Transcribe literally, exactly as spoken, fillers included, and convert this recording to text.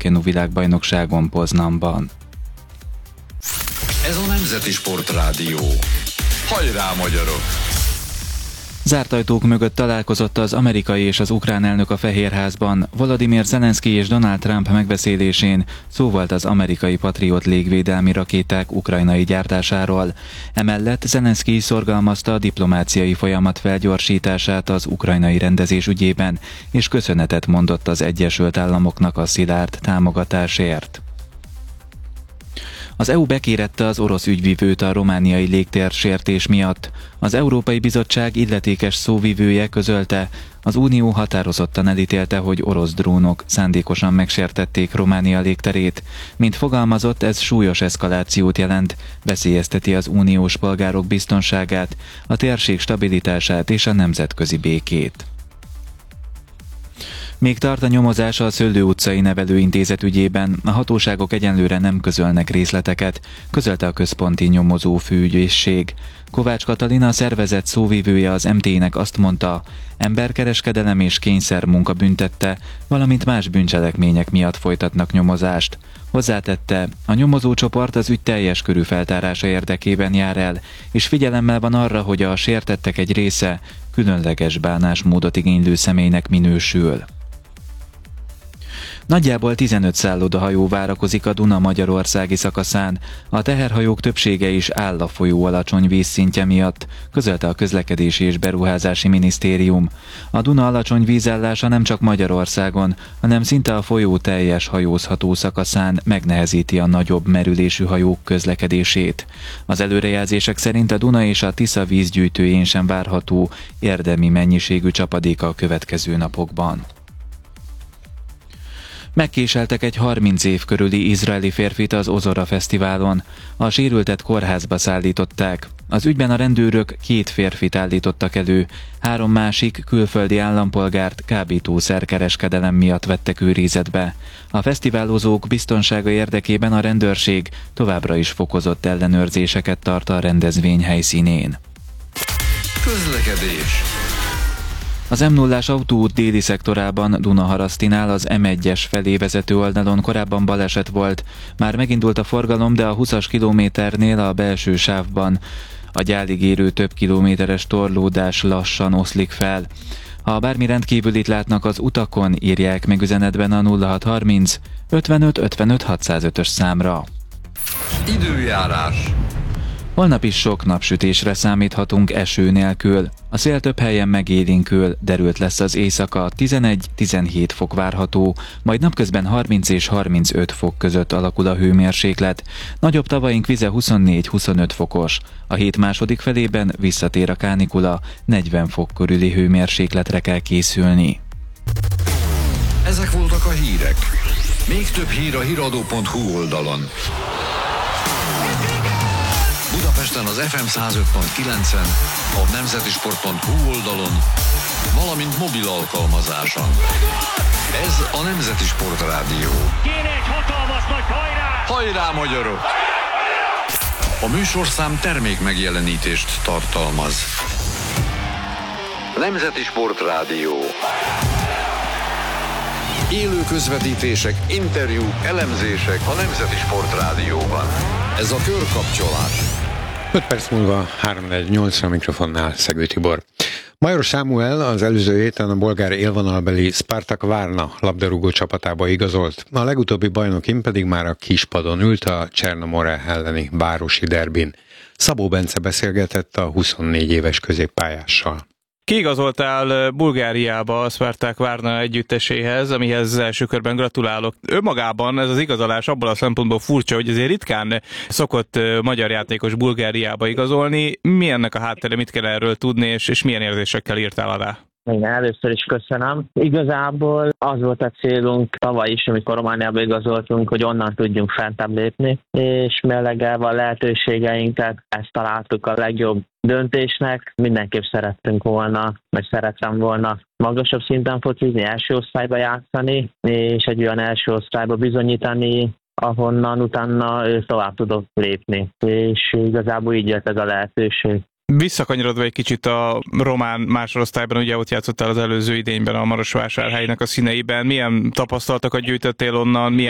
csökkenő világbajnokságon Poznanban. Ez a Nemzeti Sportrádió. Hajrá, magyarok! Zárt ajtók mögött találkozott az amerikai és az ukrán elnök a Fehérházban. Volodymyr Zelenszky és Donald Trump megbeszélésén szó volt az amerikai Patriot légvédelmi rakéták ukrajnai gyártásáról. Emellett Zelenszky szorgalmazta a diplomáciai folyamat felgyorsítását az ukrajnai rendezés ügyében, és köszönetet mondott az Egyesült Államoknak a szilárd támogatásért. Az é u bekérette az orosz ügyvivőt a romániai légtérsértés miatt. Az Európai Bizottság illetékes szóvivője közölte, az Unió határozottan elítélte, hogy orosz drónok szándékosan megsértették Románia légterét. Mint fogalmazott, ez súlyos eszkalációt jelent, veszélyezteti az uniós polgárok biztonságát, a térség stabilitását és a nemzetközi békét. Még tart a nyomozás a Szöllő utcai nevelőintézet ügyében, a hatóságok egyenlőre nem közölnek részleteket, közölte a központi nyomozó főügyészség. Kovács Katalin, a szervezet szóvivője az em té é-nek azt mondta, emberkereskedelem és kényszermunka büntette, valamint más bűncselekmények miatt folytatnak nyomozást. Hozzátette, a nyomozócsoport az ügy teljes körű feltárása érdekében jár el, és figyelemmel van arra, hogy a sértettek egy része különleges bánásmódot igénylő személynek minősül. Nagyjából tizenöt szállodahajó várakozik a Duna magyarországi szakaszán. A teherhajók többsége is áll a folyó alacsony vízszintje miatt, közölte a Közlekedési és Beruházási Minisztérium. A Duna alacsony vízállása nem csak Magyarországon, hanem szinte a folyó teljes hajózható szakaszán megnehezíti a nagyobb merülésű hajók közlekedését. Az előrejelzések szerint a Duna és a Tisza vízgyűjtőjén sem várható érdemi mennyiségű csapadék a következő napokban. Megkéseltek egy harminc év körüli izraeli férfit az Ozora Fesztiválon. A sérültet kórházba szállították. Az ügyben a rendőrök két férfit állítottak elő, három másik külföldi állampolgárt kábítószerkereskedelem miatt vettek őrizetbe. A fesztiválozók biztonsága érdekében a rendőrség továbbra is fokozott ellenőrzéseket tart a rendezvény helyszínén. Közlekedés. Az em nullás autóút déli szektorában Dunaharasztinál az em egyes felé vezető oldalon korábban baleset volt. Már megindult a forgalom, de a húszas kilométernél a belső sávban a gyálig érő több kilométeres torlódás lassan oszlik fel. Ha bármi rendkívülit látnak az utakon, írják meg üzenetben a nulla hat harminc ötvenöt ötvenöt hatszázötös számra. Időjárás. Holnap is sok napsütésre számíthatunk eső nélkül. A szél több helyen megélénkül, derült lesz az éjszaka, tizenegy-tizenhét fok várható, majd napközben harminc és harmincöt fok között alakul a hőmérséklet. Nagyobb tavaink vize huszonnégy-huszonöt fokos. A hét második felében visszatér a kánikula, negyven fok körüli hőmérsékletre kell készülni. Ezek voltak a hírek. Még több hír a híradó pont hú oldalon. Budapesten az ef em száz öt pont kilencen, a nemzetisport pont hú oldalon, valamint mobil alkalmazáson. Ez a Nemzeti Sportrádió. Kéne egy hatalmas nagy hajrá! Hajrá, magyarok! A műsorszám termék megjelenítést tartalmaz. Nemzeti Sportrádió. Élő közvetítések, interjúk, elemzések a Nemzeti Sportrádióban. Ez a körkapcsolás. öt perc múlva három negyvennyolcra a mikrofonnál Szegő Tibor. Major Sámuel az előző héten a bolgár élvonalbeli Spartak Varna labdarúgó csapatába igazolt. A legutóbbi bajnokin pedig már a kispadon ült a Csernomore elleni városi derbin. Szabó Bence beszélgetett a huszonnégy éves középpályással. Kiigazoltál Bulgáriába a Spartak Varna együtteséhez, amihez első körben gratulálok. Önmagában ez az igazolás abból a szempontból furcsa, hogy azért ritkán szokott magyar játékos Bulgáriába igazolni. Mi ennek a háttere, mit kell erről tudni, és, és milyen érzésekkel írtál alá? Igen, először is köszönöm. Igazából az volt a célunk tavaly is, amikor Romániába igazoltunk, hogy onnan tudjunk fentebb lépni, és mérlegelve a lehetőségeinket, ezt találtuk a legjobb döntésnek. Mindenképp szerettünk volna, vagy szerettem volna magasabb szinten focizni, első osztályba játszani, és egy olyan első osztályba bizonyítani, ahonnan utána tovább tudok lépni. És igazából így jött ez a lehetőség. Visszakanyarodva egy kicsit a román másodosztályban, ugye ott játszottál az előző idényben a Marosvásárhelynek a színeiben. Milyen tapasztalatokat gyűjtöttél onnan, milyen